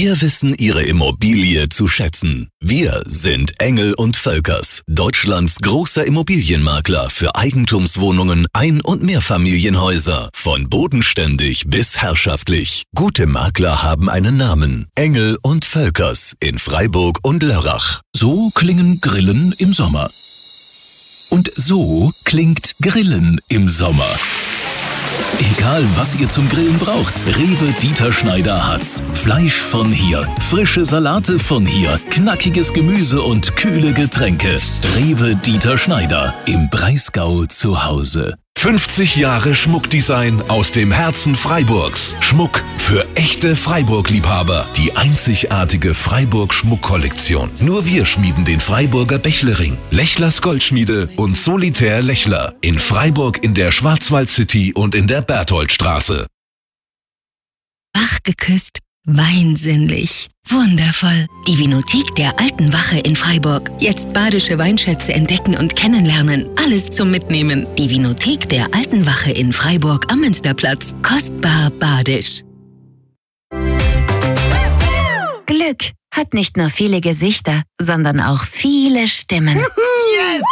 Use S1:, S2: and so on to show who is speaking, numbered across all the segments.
S1: Wir wissen Ihre Immobilie zu schätzen. Wir sind Engel & Völkers, Deutschlands großer Immobilienmakler für Eigentumswohnungen, Ein- und Mehrfamilienhäuser. Von bodenständig bis herrschaftlich. Gute Makler haben einen Namen. Engel & Völkers in Freiburg und Lörrach.
S2: So klingen Grillen im Sommer. Und so klingt Grillen im Sommer. Egal, was ihr zum Grillen braucht, Rewe Dieter Schneider hat's. Fleisch von hier, frische Salate von hier, knackiges Gemüse und kühle Getränke. Rewe Dieter Schneider, im Breisgau zu Hause.
S3: 50 Jahre Schmuckdesign aus dem Herzen Freiburgs. Schmuck für echte Freiburg-Liebhaber. Die einzigartige Freiburg-Schmuckkollektion. Nur wir schmieden den Freiburger Bächlering, Lechlers Goldschmiede und Solitär Lechler. In Freiburg in der Schwarzwald-City und in der Bertholdstraße.
S4: Wach geküsst, weinsinnlich, wundervoll. Die Vinothek der Alten Wache in Freiburg. Jetzt badische Weinschätze entdecken und kennenlernen. Alles zum Mitnehmen. Die Vinothek der Alten Wache in Freiburg am Münsterplatz. Kostbar badisch.
S5: Glück hat nicht nur viele Gesichter, sondern auch viele Stimmen.
S6: Yes!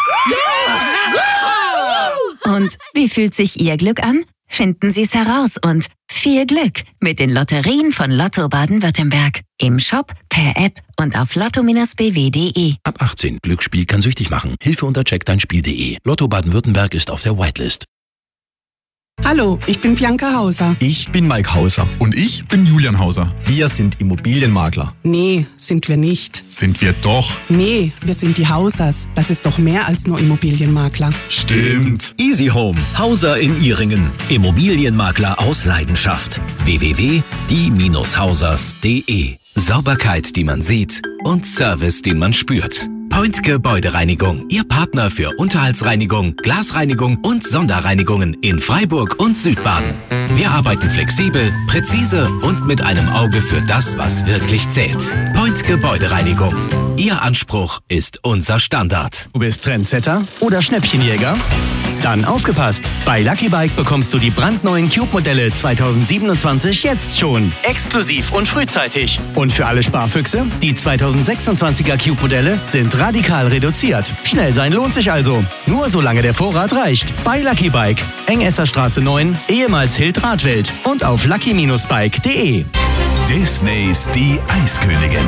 S5: Und wie fühlt sich Ihr Glück an? Finden Sie es heraus und viel Glück mit den Lotterien von Lotto Baden-Württemberg. Im Shop, per App und auf lotto-bw.de.
S7: Ab 18. Glücksspiel kann süchtig machen. Hilfe unter checkdeinspiel.de. Lotto Baden-Württemberg ist auf der Whitelist.
S8: Hallo, ich bin Bianca Hauser.
S9: Ich bin Mike Hauser. Und ich bin Julian Hauser. Wir sind Immobilienmakler.
S8: Nee, sind wir nicht.
S9: Sind wir doch.
S8: Nee, wir sind die Hausers. Das ist doch mehr als nur Immobilienmakler.
S9: Stimmt.
S2: Easy Home, Hauser in Ihringen. Immobilienmakler aus Leidenschaft. www.die-hausers.de. Sauberkeit, die man sieht und Service, den man spürt. Point Gebäudereinigung, Ihr Partner für Unterhaltsreinigung, Glasreinigung und Sonderreinigungen in Freiburg und Südbaden. Wir arbeiten flexibel, präzise und mit einem Auge für das, was wirklich zählt. Point Gebäudereinigung. Ihr Anspruch ist unser Standard.
S10: Du bist Trendsetter oder Schnäppchenjäger? Dann aufgepasst! Bei Lucky Bike bekommst du die brandneuen Cube-Modelle 2027 jetzt schon. Exklusiv und frühzeitig. Und für alle Sparfüchse, die 2026er Cube-Modelle sind radikal reduziert. Schnell sein lohnt sich also. Nur solange der Vorrat reicht. Bei Lucky Bike. Engesserstraße 9, ehemals Hild Radwelt. Und auf lucky-bike.de.
S3: Disneys Die Eiskönigin.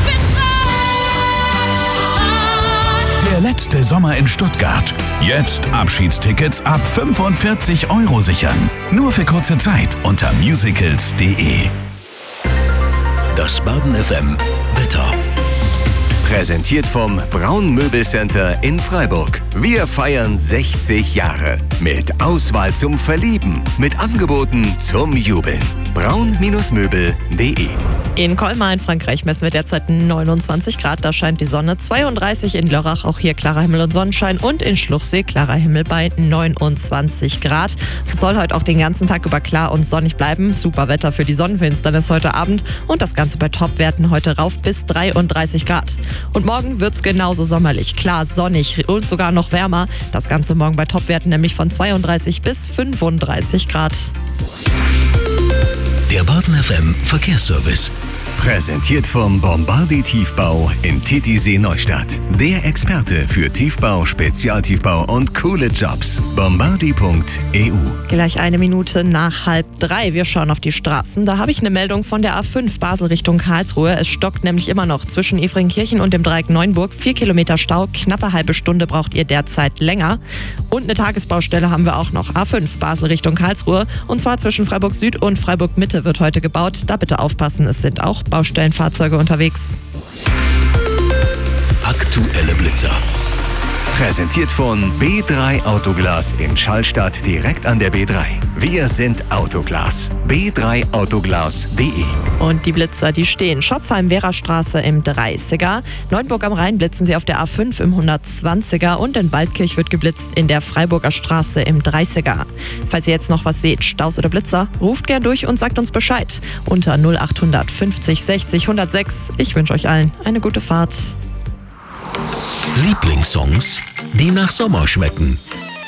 S3: Der letzte Sommer in Stuttgart. Jetzt Abschiedstickets ab 45 € sichern. Nur für kurze Zeit unter musicals.de.
S1: Das Baden FM Wetter. Präsentiert vom Braun Möbelcenter in Freiburg. Wir feiern 60 Jahre. Mit Auswahl zum Verlieben. Mit Angeboten zum Jubeln. braun-möbel.de.
S6: In Colmar in Frankreich messen wir derzeit 29 Grad, da scheint die Sonne. 32 in Lörrach, auch hier klarer Himmel und Sonnenschein. Und in Schluchsee klarer Himmel bei 29 Grad. Es soll heute auch den ganzen Tag über klar und sonnig bleiben. Super Wetter für die Sonnenfinsternis heute Abend. Und das Ganze bei Topwerten heute rauf bis 33 Grad. Und morgen wird's genauso sommerlich. Klar, sonnig und sogar noch wärmer. Das Ganze morgen bei Topwerten nämlich von 32 bis 35 Grad.
S1: Der Baden FM Verkehrsservice. Präsentiert vom Bombardi Tiefbau in Titisee Neustadt. Der Experte für Tiefbau, Spezialtiefbau und coole Jobs. Bombardi.eu.
S6: Gleich 1 Minute nach 2:30. Wir schauen auf die Straßen. Da habe ich eine Meldung von der A5 Basel Richtung Karlsruhe. Es stockt nämlich immer noch zwischen Efringkirchen und dem Dreieck Neuenburg. 4 Kilometer Stau. Knappe halbe Stunde braucht ihr derzeit länger. Und eine Tagesbaustelle haben wir auch noch. A5 Basel Richtung Karlsruhe. Und zwar zwischen Freiburg Süd und Freiburg Mitte wird heute gebaut. Da bitte aufpassen, es sind auch Baustellenfahrzeuge unterwegs.
S1: Aktuelle Blitzer. Präsentiert von B3 Autoglas in Schallstadt direkt an der B3. Wir sind Autoglas. b3autoglas.de.
S6: Und die Blitzer, die stehen. Schopfheim-Vera-Straße im 30er. Neuenburg am Rhein blitzen sie auf der A5 im 120er. Und in Waldkirch wird geblitzt in der Freiburger Straße im 30er. Falls ihr jetzt noch was seht, Staus oder Blitzer, ruft gern durch und sagt uns Bescheid. Unter 0800 50 60 106. Ich wünsche euch allen eine gute Fahrt.
S2: Lieblingssongs, die nach Sommer schmecken.